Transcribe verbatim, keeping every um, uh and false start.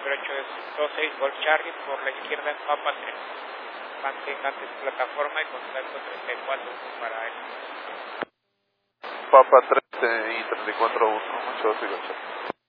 cero ocho dos seis Golf Charlie, por la izquierda Papa tres. Mantenga antes plataforma y contacto treinta y cuatro para él. Papa tres y treinta y cuatro uno, mucho gracias.